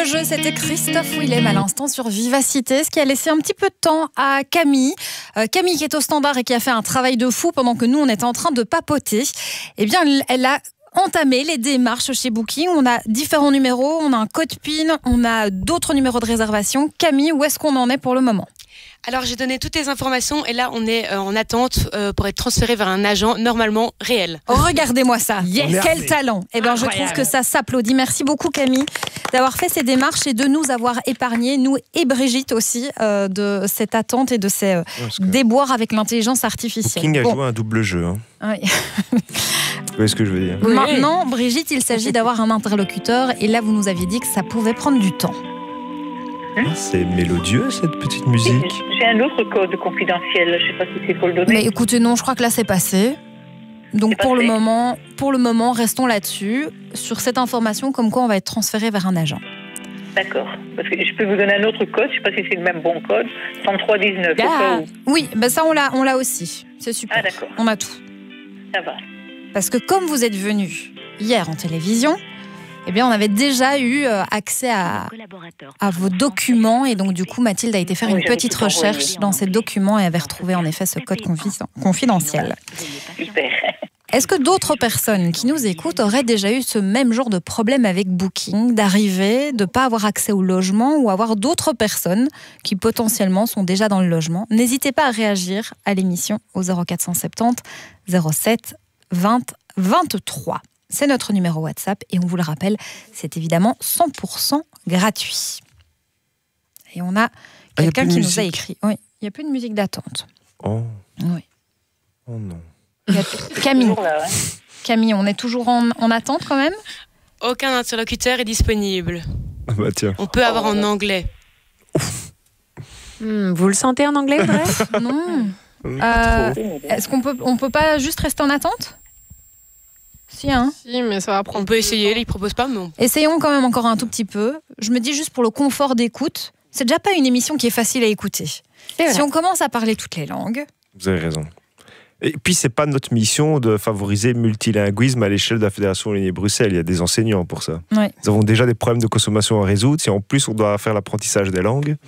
jeu, c'était Christophe Willem à l'instant sur Vivacité, ce qui a laissé un petit peu de temps à Camille. Camille qui est au standard et qui a fait un travail de fou pendant que nous, on était en train de papoter. Eh bien, elle a entamé les démarches chez Booking. On a différents numéros, on a un code PIN, on a d'autres numéros de réservation. Camille, où est-ce qu'on en est pour le moment ? Alors j'ai donné toutes les informations et là on est en attente pour être transféré vers un agent normalement réel. Oh, regardez-moi ça, yes. Quel talent. Eh bien, je trouve que ça s'applaudit. Merci beaucoup Camille d'avoir fait ces démarches et de nous avoir épargné, nous et Brigitte aussi, de cette attente et de ces déboires avec l'intelligence artificielle. Booking a joué un double jeu. Hein. Oui. Vous voyez ce que je veux dire ? Maintenant, Brigitte, il s'agit d'avoir un interlocuteur et là vous nous aviez dit que ça pouvait prendre du temps. C'est mélodieux cette petite musique. J'ai un autre code confidentiel, je ne sais pas si c'est pour le donner. Mais écoutez, non, je crois que là c'est passé. Donc c'est pour passé. le moment, restons là-dessus, sur cette information comme quoi on va être transféré vers un agent. D'accord. Parce que je peux vous donner un autre code, je ne sais pas si c'est le même bon code, 3319. Au cas où. Oui, ben ça on l'a aussi. C'est super. Ah d'accord, On a tout. ça va. Parce que comme vous êtes venu hier en télévision, eh bien on avait déjà eu accès à vos documents et donc du coup Mathilde a été faire une j'avais petite tout envoyé, recherche dans ces documents et avait retrouvé en effet ce code confidentiel. Super. Est-ce que d'autres personnes qui nous écoutent auraient déjà eu ce même genre de problème avec Booking, d'arriver, de ne pas avoir accès au logement ou avoir d'autres personnes qui potentiellement sont déjà dans le logement ? N'hésitez pas à réagir à l'émission au 0470 07 20 23. C'est notre numéro WhatsApp et on vous le rappelle, c'est évidemment 100% gratuit. Et on a quelqu'un qui nous a écrit. Oui, il n'y a plus de musique d'attente. Oh. Oui. Oh non. Camille. Là, ouais. Camille, on est toujours en attente quand même ? Aucun interlocuteur est disponible. Ah bah tiens. On peut avoir en anglais. Vous le sentez en anglais, Audrey ? Non. Pas trop. Est-ce qu'on peut pas juste rester en attente ? Si, hein. Si, mais ça va prendre. On peut essayer, il propose pas, mais Essayons quand même encore un tout petit peu. Je me dis juste pour le confort d'écoute, c'est déjà pas une émission qui est facile à écouter. Si on commence à parler toutes les langues... Vous avez raison. Et puis, c'est pas notre mission de favoriser le multilinguisme à l'échelle de la Fédération Wallonie-Bruxelles. Il y a des enseignants pour ça. Ouais. Nous avons déjà des problèmes de consommation à résoudre. Si en plus on doit faire l'apprentissage des langues,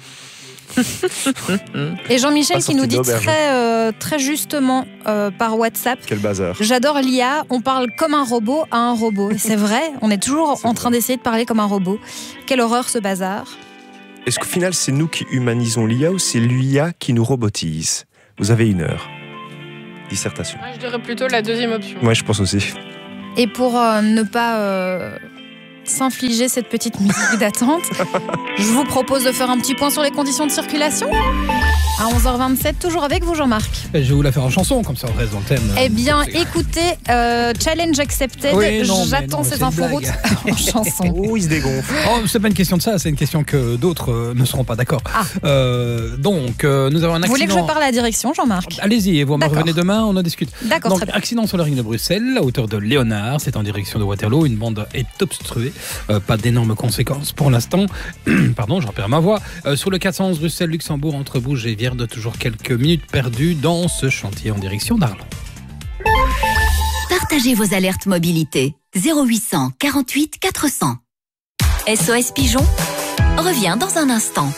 Et Jean-Michel Pas qui nous sorti dit d'auberge. très justement par WhatsApp, quel bazar. j'adore l'IA, on parle comme un robot à un robot. Et c'est vrai, on est toujours en train d'essayer de parler comme un robot. Quelle horreur ce bazar. Est-ce qu'au final, c'est nous qui humanisons l'IA ou c'est l'IA qui nous robotise ? Vous avez 1 heure. Dissertation. Moi, je dirais plutôt la deuxième option. Moi, je pense aussi. Et pour ne pas s'infliger cette petite musique d'attente, je vous propose de faire un petit point sur les conditions de circulation. À 11h27, toujours avec vous Jean-Marc. Je vais vous la faire en chanson, comme ça on reste dans le thème. Eh bien, écoutez, challenge accepted, Oui, non, j'attends c'est ces une infos blague. routes en chanson. Oh, il se dégonfle. Oh, c'est pas une question de ça, c'est une question que d'autres ne seront pas d'accord. Nous avons un accident. Vous voulez que je parle à la direction, Jean-Marc ? Allez-y, et vous me D'accord. revenez demain, on en discute. D'accord, Donc, très bien. accident sur le ring de Bruxelles, à hauteur de Léonard, c'est en direction de Waterloo, une bande est obstruée, pas d'énormes conséquences pour l'instant. Pardon, j'en perds ma voix. Sur le 411 Bruxelles-Luxembourg, entre Bouges et Vierde, toujours quelques minutes perdues dans ce chantier en direction d'Arlon. Partagez vos alertes mobilité. 0800 48 400. SOS Pigeon revient dans un instant.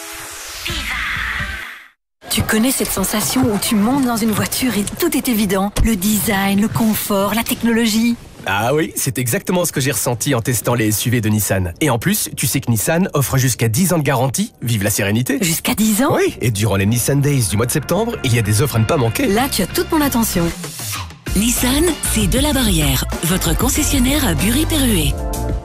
Tu connais cette sensation où tu montes dans une voiture et tout est évident. Le design, le confort, la technologie. Ah oui, c'est exactement ce que j'ai ressenti en testant les SUV de Nissan. Et en plus, tu sais que Nissan offre jusqu'à 10 ans de garantie. Vive la sérénité. Jusqu'à 10 ans ? Oui, et durant les Nissan Days du mois de septembre, il y a des offres à ne pas manquer. Là, tu as toute mon attention. Nissan, c'est de la barrière. Votre concessionnaire à Bury-Perruet.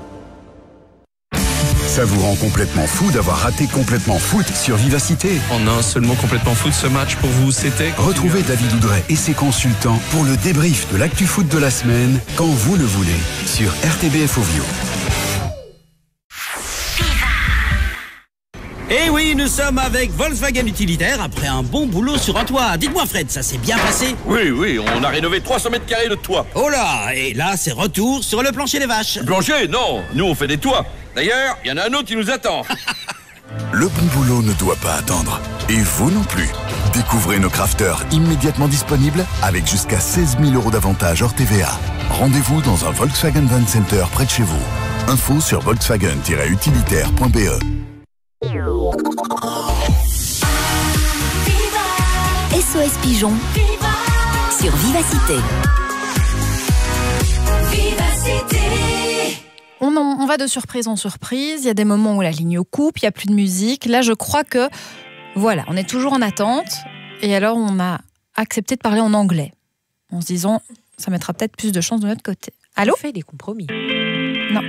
Ça vous rend complètement fou d'avoir raté Complètement Foot sur Vivacité. En un seul mot, Complètement Foot, ce match pour vous, c'était... Retrouvez David Oudret et ses consultants pour le débrief de l'actu foot de la semaine, quand vous le voulez, sur RTBF Ovio. Eh oui, nous sommes avec Volkswagen Utilitaire après un bon boulot sur un toit. Dites-moi Fred, ça s'est bien passé ? Oui, on a rénové 300 mètres carrés de toit. Oh là, et là c'est retour sur le plancher des vaches. Plancher, non, nous on fait des toits. D'ailleurs, il y en a un autre qui nous attend. Le bon boulot ne doit pas attendre. Et vous non plus. Découvrez nos crafters immédiatement disponibles avec jusqu'à 16 000 € d'avantages hors TVA. Rendez-vous dans un Volkswagen Van Center près de chez vous. Info sur volkswagen-utilitaire.be. SOS Pigeon sur Vivacité. On va de surprise en surprise. Il y a des moments où la ligne coupe, il n'y a plus de musique. Là, je crois que, voilà, on est toujours en attente. Et alors, on a accepté de parler en anglais, en se disant, ça mettra peut-être plus de chance de notre côté. Allô ? On fait des compromis. Non.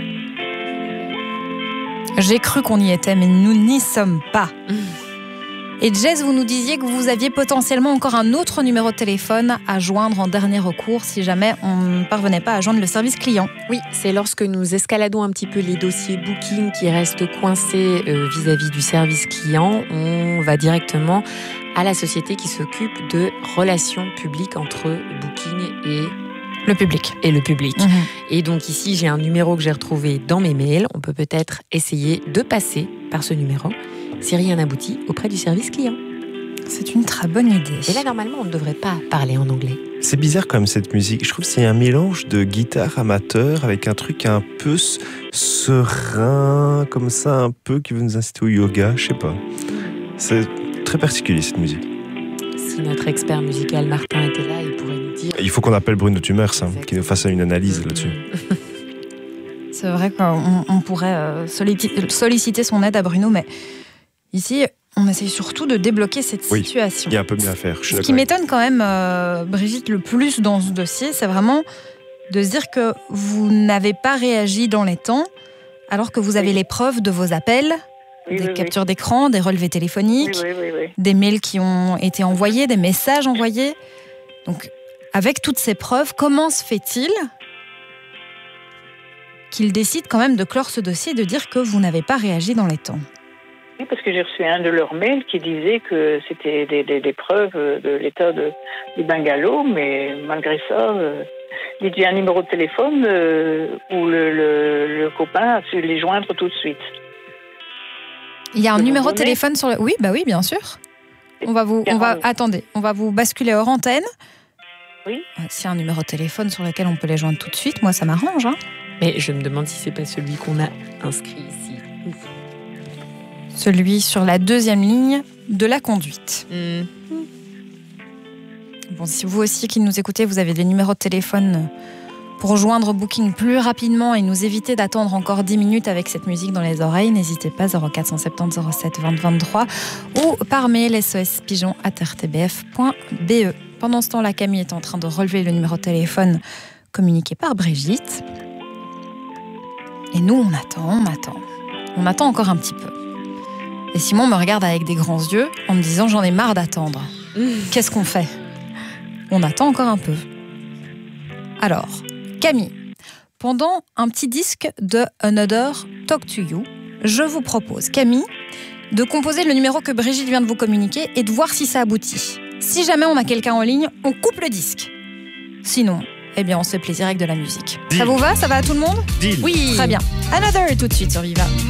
J'ai cru qu'on y était, mais nous n'y sommes pas. Et Jess, vous nous disiez que vous aviez potentiellement encore un autre numéro de téléphone à joindre en dernier recours si jamais on ne parvenait pas à joindre le service client. Oui, c'est lorsque nous escaladons un petit peu les dossiers Booking qui restent coincés vis-à-vis du service client. On va directement à la société qui s'occupe de relations publiques entre Booking et le public. Et donc ici, j'ai un numéro que j'ai retrouvé dans mes mails. On peut peut-être essayer de passer par ce numéro si rien n'aboutit auprès du service client. C'est une très bonne idée. Et là, normalement, on ne devrait pas parler en anglais. C'est bizarre quand même cette musique. Je trouve que c'est un mélange de guitare amateur avec un truc un peu serein, comme ça, un peu qui veut nous inciter au yoga, je sais pas. C'est très particulier cette musique. Si notre expert musical Martin était là, il pourrait nous dire... Il faut qu'on appelle Bruno Tumers, qui nous fasse une analyse là-dessus. C'est vrai qu'on pourrait solliciter son aide à Bruno, mais ici, on essaye surtout de débloquer cette situation. Il y a un peu mieux à faire. Ce qui m'étonne quand même, Brigitte, le plus dans ce dossier, c'est vraiment de se dire que vous n'avez pas réagi dans les temps, alors que vous avez les preuves de vos appels, des captures d'écran, des relevés téléphoniques, des mails qui ont été envoyés, des messages envoyés. Donc, avec toutes ces preuves, comment se fait-il qu'il décide quand même de clore ce dossier et de dire que vous n'avez pas réagi dans les temps? Oui, parce que j'ai reçu un de leurs mails qui disait que c'était des preuves de l'état du bungalow, mais malgré ça, il y a un numéro de téléphone où le copain a su les joindre tout de suite. Il y a un numéro de téléphone sur le... Oui, bah oui, bien sûr. Attendez, on va vous basculer hors antenne. Oui. S'il y a un numéro de téléphone sur lequel on peut les joindre tout de suite, moi ça m'arrange. Mais je me demande si c'est pas celui qu'on a inscrit ici. Celui sur la deuxième ligne de la conduite. Bon, si vous aussi qui nous écoutez, vous avez des numéros de téléphone pour joindre Booking plus rapidement et nous éviter d'attendre encore 10 minutes avec cette musique dans les oreilles, n'hésitez pas, 0470 07 20 23 ou par mail sospigeon@rtbf.be. Pendant ce temps, la Camille est en train de relever le numéro de téléphone communiqué par Brigitte. Et nous, on attend. On attend encore un petit peu. Et Simon me regarde avec des grands yeux en me disant « J'en ai marre d'attendre. Qu'est-ce qu'on fait ?» On attend encore un peu. Alors, Camille, pendant un petit disque de Another Talk to You, je vous propose, Camille, de composer le numéro que Brigitte vient de vous communiquer et de voir si ça aboutit. Si jamais on a quelqu'un en ligne, on coupe le disque. Sinon, eh bien, on se fait plaisir avec de la musique. Deal. Ça vous va ? Ça va à tout le monde ? Deal. Oui. Très bien. Another tout de suite sur Viva.